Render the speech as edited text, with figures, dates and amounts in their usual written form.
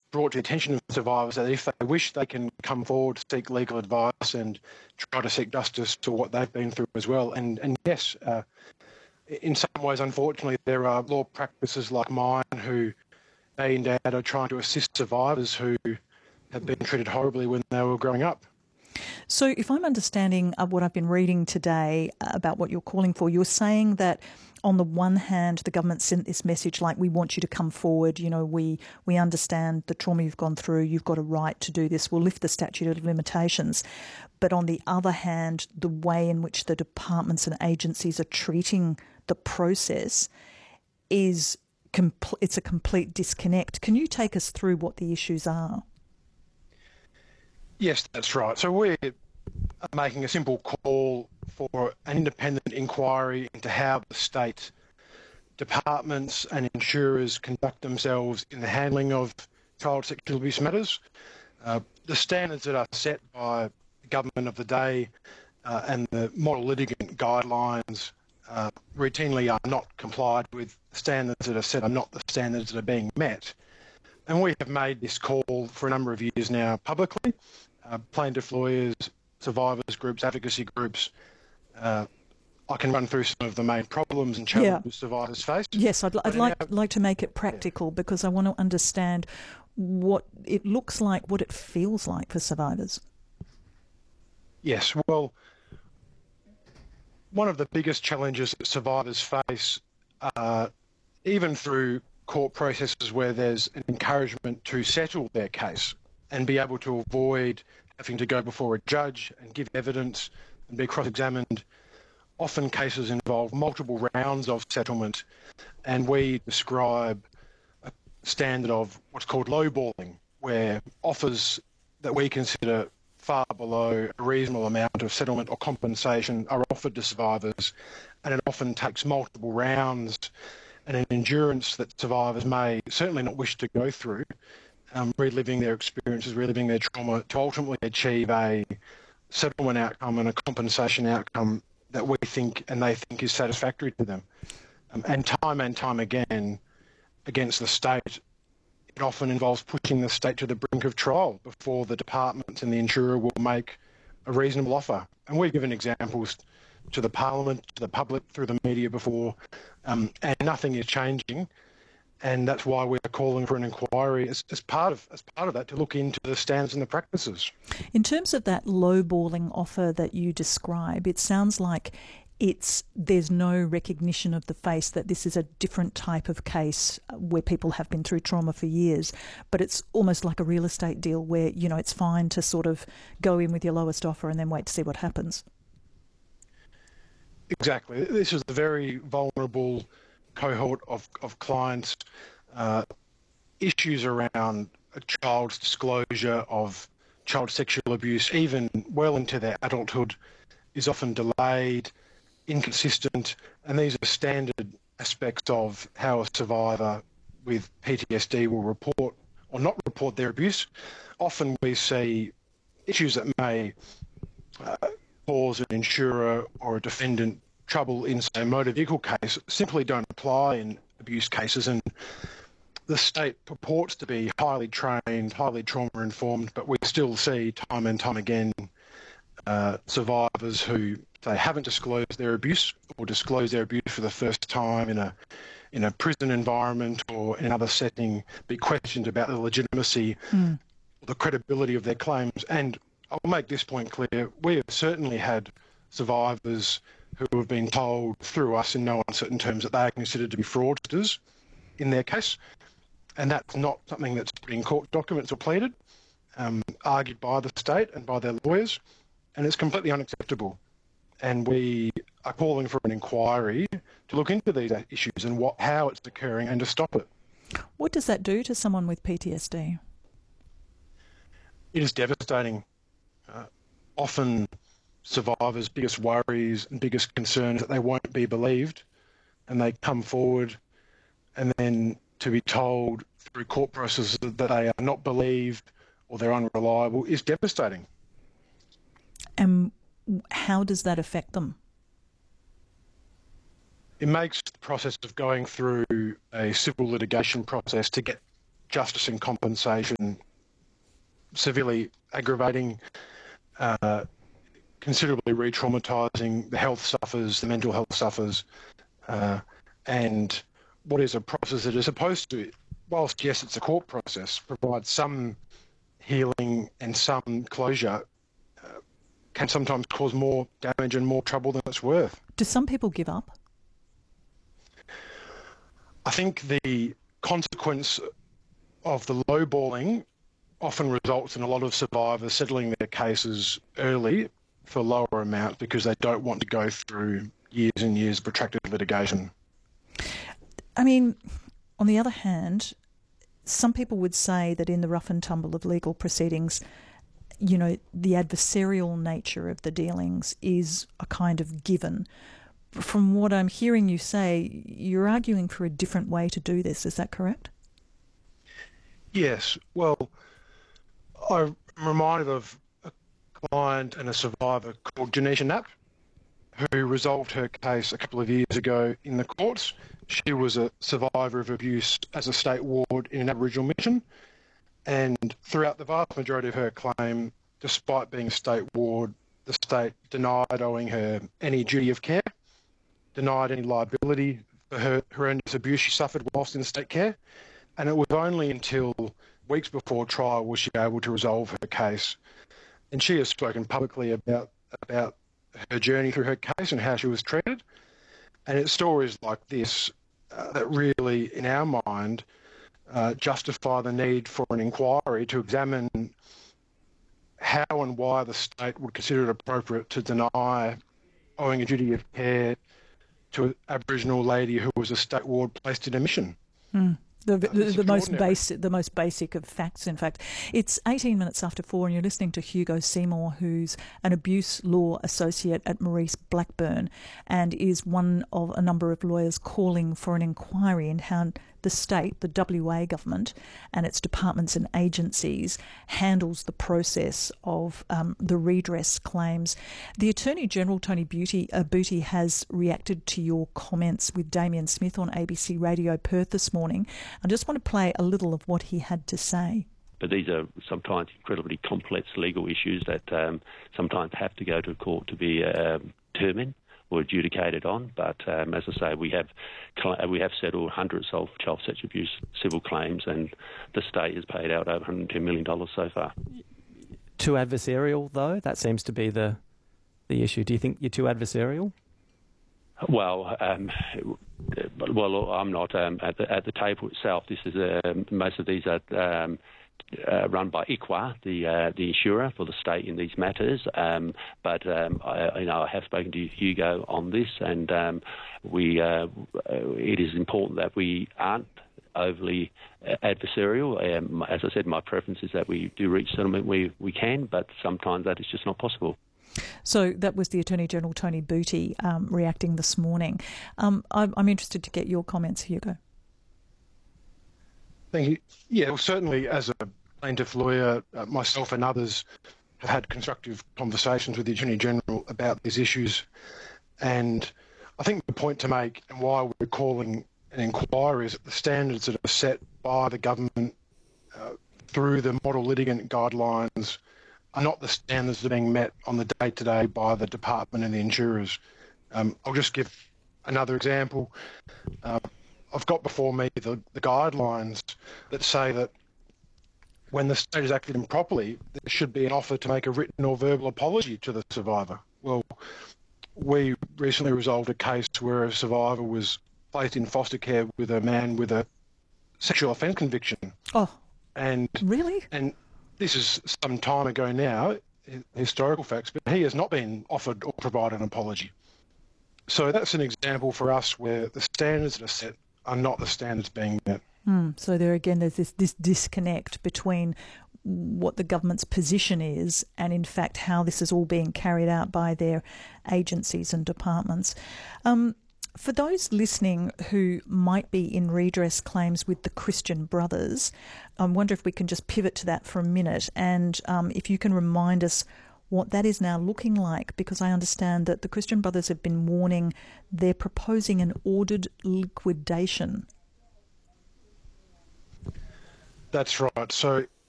brought to the attention of survivors that if they wish, they can come forward, seek legal advice and try to seek justice for what they've been through as well. And yes, in some ways, unfortunately, there are law practices like mine who, day in, day out, are trying to assist survivors who have been treated horribly when they were growing up. So if I'm understanding what I've been reading today about what you're calling for, you're saying that on the one hand, the government sent this message like, we want you to come forward, you know, we understand the trauma you've gone through, you've got a right to do this, we'll lift the statute of limitations. But on the other hand, the way in which the departments and agencies are treating the process is it's a complete disconnect. Can you take us through what the issues are? Yes, that's right. So we're making a simple call for an independent inquiry into how the state departments and insurers conduct themselves in the handling of child sexual abuse matters. The standards that are set by the government of the day and the model litigant guidelines routinely are not complied with. The standards that are set are not the standards that are being met. And we have made this call for a number of years now publicly. Plaintiff lawyers, survivors groups, advocacy groups. I can run through some of the main problems and challenges survivors face. Yes, I'd like to make it practical because I want to understand what it looks like, what it feels like for survivors. Yes, well, one of the biggest challenges that survivors face, even through court processes where there's an encouragement to settle their case and be able to avoid having to go before a judge and give evidence and be cross-examined. Often cases involve multiple rounds of settlement, and we describe a standard of what's called lowballing, where offers that we consider far below a reasonable amount of settlement or compensation are offered to survivors, and it often takes multiple rounds and an endurance that survivors may certainly not wish to go through, reliving their experiences, reliving their trauma to ultimately achieve a settlement outcome and a compensation outcome that we think and they think is satisfactory to them. And time again, against the state, it often involves pushing the state to the brink of trial before the department and the insurer will make a reasonable offer. And we've given examples to the Parliament, to the public, through the media before, and nothing is changing. And that's why we're calling for an inquiry as part of that to look into the standards and the practices. In terms of that lowballing offer that you describe, it sounds like there's no recognition of the face that this is a different type of case where people have been through trauma for years, but it's almost like a real estate deal where, you know, it's fine to sort of go in with your lowest offer and then wait to see what happens. Exactly. This is a very vulnerable cohort of clients. Issues around a child's disclosure of child sexual abuse, even well into their adulthood, is often delayed, inconsistent, and these are standard aspects of how a survivor with PTSD will report or not report their abuse. Often we see issues that may cause an insurer or a defendant trouble in, say, a motor vehicle case simply don't apply in abuse cases, and the state purports to be highly trained, highly trauma-informed, but we still see time and time again survivors who, they haven't disclosed their abuse or disclosed their abuse for the first time in a prison environment or in another setting, be questioned about the legitimacy, the credibility of their claims. And I'll make this point clear, we have certainly had survivors who have been told through us in no uncertain terms that they are considered to be fraudsters in their case, and that's not something that's put in court documents or pleaded, argued by the state and by their lawyers, and it's completely unacceptable. And we are calling for an inquiry to look into these issues and how it's occurring and to stop it. What does that do to someone with PTSD? It is devastating. Often survivors' biggest worries and biggest concerns that they won't be believed, and they come forward and then to be told through court processes that they are not believed or they're unreliable is devastating. And how does that affect them? It makes the process of going through a civil litigation process to get justice and compensation, severely aggravating, considerably re-traumatising the health suffers, the mental health suffers, and what is a process that is supposed to, whilst yes, it's a court process, provide some healing and some closure, can sometimes cause more damage and more trouble than it's worth. Do some people give up? I think the consequence of the lowballing often results in a lot of survivors settling their cases early for lower amounts because they don't want to go through years and years of protracted litigation. I mean, on the other hand, some people would say that in the rough and tumble of legal proceedings, you know, the adversarial nature of the dealings is a kind of given. From what I'm hearing you say, you're arguing for a different way to do this. Is that correct? Yes. Well, I'm reminded of a client and a survivor called Janisha Knapp, who resolved her case a couple of years ago in the courts. She was a survivor of abuse as a state ward in an Aboriginal mission, and throughout the vast majority of her claim, despite being a state ward, the state denied owing her any duty of care, denied any liability for her horrendous abuse she suffered whilst in state care, and it was only until weeks before trial was she able to resolve her case. And she has spoken publicly about her journey through her case and how she was treated. And it's stories like this that really, in our mind, justify the need for an inquiry to examine how and why the state would consider it appropriate to deny owing a duty of care to an Aboriginal lady who was a state ward placed in a mission. The most basic of facts, in fact. It's 18 minutes after 4 and you're listening to Hugo Seymour, who's an abuse law associate at Maurice Blackburn and is one of a number of lawyers calling for an inquiry into how the state, the WA government and its departments and agencies handles the process of the redress claims. The Attorney General, Tony Booty, has reacted to your comments with Damien Smith on ABC Radio Perth this morning. I just want to play a little of what he had to say. But these are sometimes incredibly complex legal issues that sometimes have to go to court to be determined or adjudicated on. But as I say, we have settled hundreds of child sexual abuse civil claims, and the state has paid out over $110 million so far. Too adversarial, though? That seems to be the issue. Do you think you're too adversarial? Well, I'm not. At the table itself, this is most of these are run by ICWA, the insurer for the state in these matters. But I have spoken to Hugo on this, and it is important that we aren't overly adversarial. As I said, my preference is that we do reach settlement where we can, but sometimes that is just not possible. So that was the Attorney General, Tony Booty, reacting this morning. I'm interested to get your comments, Hugo. Thank you. Yeah, well, certainly as a plaintiff lawyer, myself and others have had constructive conversations with the Attorney General about these issues. And I think the point to make and why we're calling an inquiry is that the standards that are set by the government through the model litigant guidelines are not the standards that are being met on the day-to-day by the department and the insurers. I'll just give another example. I've got before me the guidelines that say that when the state has acted improperly, there should be an offer to make a written or verbal apology to the survivor. Well, we recently resolved a case where a survivor was placed in foster care with a man with a sexual offence conviction. Oh, and really? And this is some time ago now, historical facts, but he has not been offered or provided an apology. So that's an example for us where the standards that are set are not the standards being met. So there again, there's this disconnect between what the government's position is and, in fact, how this is all being carried out by their agencies and departments. For those listening who might be in redress claims with the Christian Brothers, I wonder if we can just pivot to that for a minute and if you can remind us what that is now looking like, because I understand that the Christian Brothers have been warning they're proposing an ordered liquidation. That's right. So